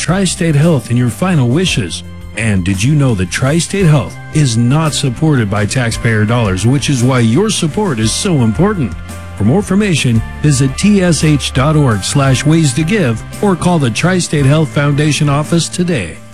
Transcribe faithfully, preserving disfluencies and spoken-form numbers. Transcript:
Tri-State Health in your final wishes. And did you know that Tri-State Health is not supported by taxpayer dollars, which is why your support is so important? For more information, visit tsh.org slash ways to give or call the Tri-State Health Foundation office today.